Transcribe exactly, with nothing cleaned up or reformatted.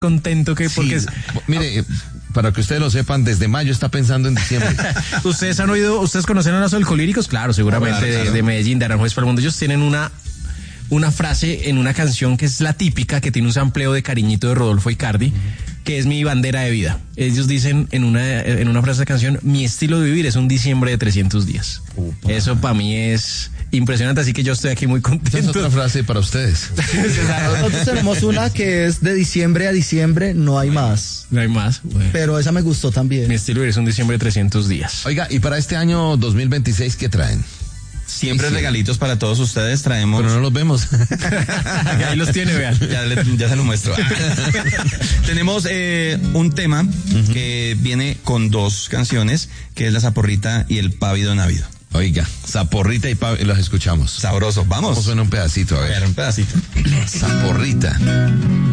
contento que porque Sí, es, mire, para que ustedes lo sepan, desde mayo está pensando en diciembre. ustedes han oído, ustedes conocen a los alcohólicos, claro, seguramente Claro, claro. De, de Medellín, de Aranjuez para el mundo. Ellos tienen una una frase en una canción que es la típica, que tiene un sampleo de Cariñito de Rodolfo Icardi, uh-huh. que es mi bandera de vida. Ellos dicen en una en una frase de canción, mi estilo de vivir es un diciembre de trescientos días. Upa. Eso para mí es impresionante, así que yo estoy aquí muy contento. Esa es otra frase para ustedes. Nosotros tenemos una que es de diciembre a diciembre, no hay más. No hay más. Bueno. Pero esa me gustó también. Mi estilo de vivir es un diciembre de trescientos días. Oiga, y para este año dos mil veintiséis, ¿qué traen? Siempre sí, sí. regalitos para todos ustedes traemos. Pero no los vemos. Ahí los tiene, vean. Ya, le, ya se lo muestro. Tenemos eh, un tema uh-huh. que viene con dos canciones, que es La Zaporrita y El Pávido Návido. Oiga, Zaporrita y Pávido, los escuchamos. Sabroso, vamos. Vamos a un pedacito, a ver. A ver, un pedacito. Zaporrita.